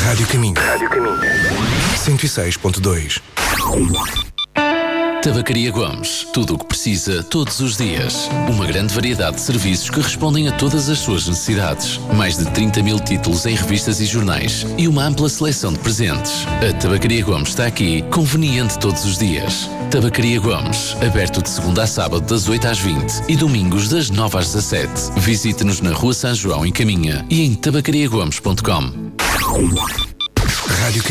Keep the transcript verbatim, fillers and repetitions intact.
Rádio Caminho. Rádio Caminho. cento e seis ponto dois. Tabacaria Gomes. Tudo o que precisa, todos os dias. Uma grande variedade de serviços que respondem a todas as suas necessidades. Mais de trinta mil títulos em revistas e jornais. E uma ampla seleção de presentes. A Tabacaria Gomes está aqui, conveniente todos os dias. Tabacaria Gomes. Aberto de segunda a sábado das oito às vinte e domingos das nove às dezassete. Visite-nos na Rua São João, em Caminha, e em tabacariagomes ponto com.